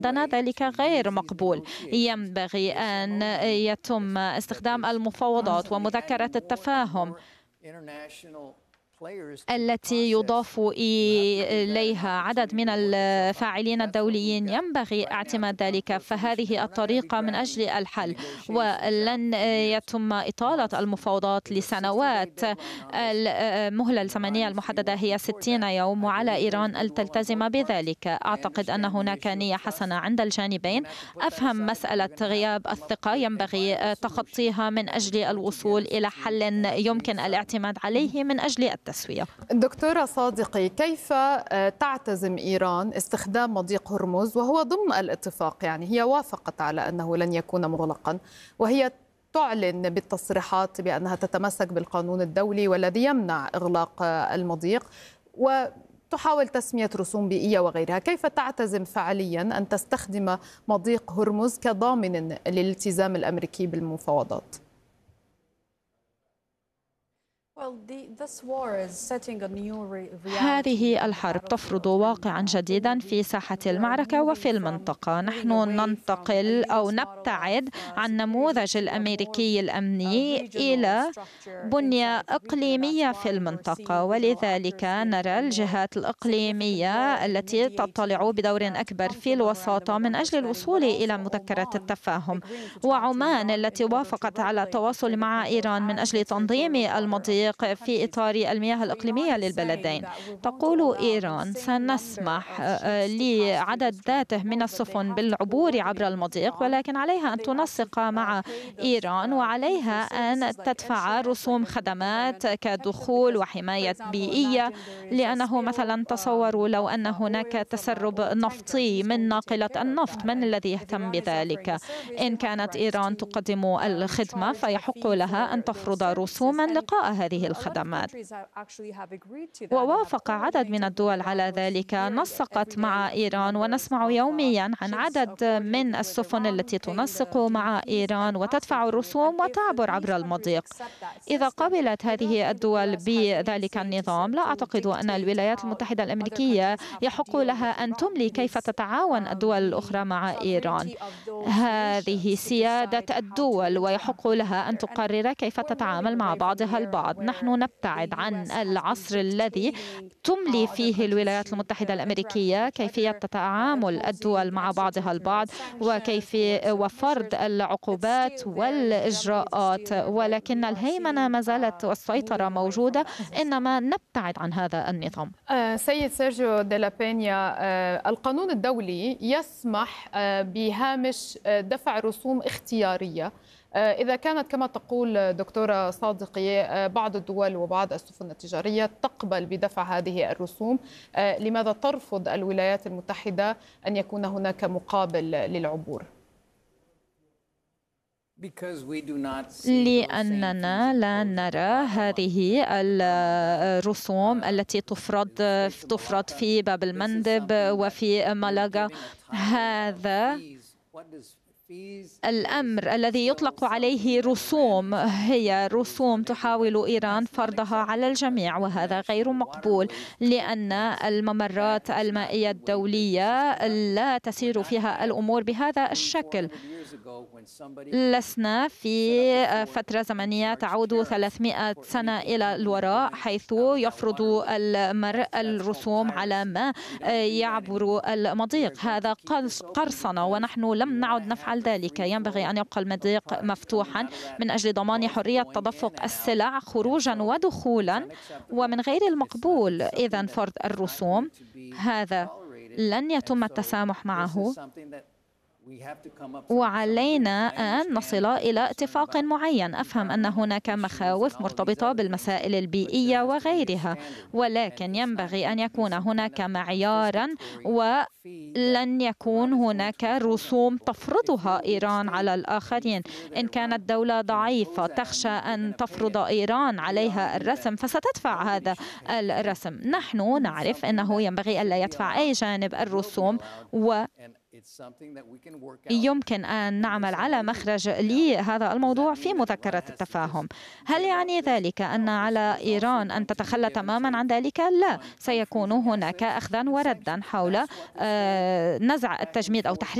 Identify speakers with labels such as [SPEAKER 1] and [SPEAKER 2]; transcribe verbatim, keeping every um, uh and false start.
[SPEAKER 1] عندنا ذلك غير مقبول. ينبغي أن يتم استخدام المفاوضات ومذكرة التفاهم التي يضاف إليها عدد من الفاعلين الدوليين. ينبغي اعتماد ذلك، فهذه الطريقة من أجل الحل، ولن يتم إطالة المفاوضات لسنوات. المهلة الزمنية المحددة هي ستين يوم، وعلى إيران أن تلتزم بذلك. أعتقد أن هناك نية حسنة عند الجانبين. أفهم مسألة غياب الثقة ينبغي تخطيها من أجل الوصول إلى حل يمكن الاعتماد عليه من أجل التسوية.
[SPEAKER 2] دكتورة صادقي، كيف تعتزم إيران استخدام مضيق هرمز وهو ضمن الاتفاق؟ يعني هي وافقت على أنه لن يكون مغلقا، وهي تعلن بالتصريحات بأنها تتمسك بالقانون الدولي والذي يمنع إغلاق المضيق، وتحاول تسمية رسوم بيئية وغيرها. كيف تعتزم فعليا أن تستخدم مضيق هرمز كضامن للالتزام الأمريكي بالمفاوضات؟
[SPEAKER 1] هذه الحرب تفرض واقعا جديدا في ساحة المعركة وفي المنطقة. نحن ننتقل أو نبتعد عن النموذج الأمريكي الأمني إلى بنية إقليمية في المنطقة، ولذلك نرى الجهات الإقليمية التي تطلع بدور أكبر في الوساطة من أجل الوصول إلى مذكرة التفاهم، وعمان التي وافقت على التواصل مع إيران من أجل تنظيم المضيق في إطار المياه الإقليمية للبلدين. تقول إيران سنسمح لعدد ذاته من السفن بالعبور عبر المضيق، ولكن عليها أن تنسق مع إيران، وعليها أن تدفع رسوم خدمات كدخول وحماية بيئية، لأنه مثلا تصوروا لو أن هناك تسرب نفطي من ناقلة النفط، من الذي يهتم بذلك؟ إن كانت إيران تقدم الخدمة فيحق لها أن تفرض رسوما لقاء هذه الخدمات، ووافق عدد من الدول على ذلك. نسقت مع إيران، ونسمع يوميا عن عدد من السفن التي تنسق مع إيران وتدفع الرسوم وتعبر عبر المضيق. إذا قبلت هذه الدول بذلك النظام، لا أعتقد أن الولايات المتحدة الأمريكية يحق لها أن تملي كيف تتعاون الدول الأخرى مع إيران. هذه سيادة الدول، ويحق لها أن تقرر كيف تتعامل مع بعضها البعض. نحن نبتعد عن العصر الذي تملي فيه الولايات المتحدة الأمريكية كيفية تعامل الدول مع بعضها البعض وكيف وفرض العقوبات والإجراءات، ولكن الهيمنة ما زالت والسيطرة موجودة، إنما نبتعد عن هذا النظام.
[SPEAKER 2] سيد سيرجيو دي لا بينيا، القانون الدولي يسمح بهامش دفع رسوم اختيارية إذا كانت كما تقول دكتورة صادقي بعض الدول وبعض السفن التجارية تقبل بدفع هذه الرسوم. لماذا ترفض الولايات المتحدة أن يكون هناك مقابل للعبور؟
[SPEAKER 1] لأننا لا نرى هذه الرسوم التي تفرض تفرض في باب المندب وفي مالاغا. هذا الأمر الذي يطلق عليه رسوم هي رسوم تحاول إيران فرضها على الجميع، وهذا غير مقبول، لأن الممرات المائية الدولية لا تسير فيها الأمور بهذا الشكل. لسنا في فترة زمنية تعود ثلاثمائة سنة إلى الوراء حيث يفرض المرء الرسوم على ما يعبر المضيق. هذا قرصنة، ونحن لم نعد نفعل ذلك. ينبغي أن يبقى المضيق مفتوحا من أجل ضمان حرية تدفق السلع خروجا ودخولا، ومن غير المقبول إذن فرض الرسوم. هذا لن يتم التسامح معه، وعلينا أن نصل إلى اتفاق معين. أفهم أن هناك مخاوف مرتبطة بالمسائل البيئية وغيرها، ولكن ينبغي أن يكون هناك معيارا، ولن يكون هناك رسوم تفرضها إيران على الآخرين. إن كانت دولة ضعيفة تخشى أن تفرض إيران عليها الرسم فستدفع هذا الرسم. نحن نعرف أنه ينبغي ألا يدفع أي جانب الرسوم، و يمكن أن نعمل على مخرج لهذا الموضوع في مذكرة التفاهم. هل يعني ذلك أن على إيران أن تتخلى تماما عن ذلك؟ لا، سيكون هناك أخذا وردا حول نزع التجميد أو تحريم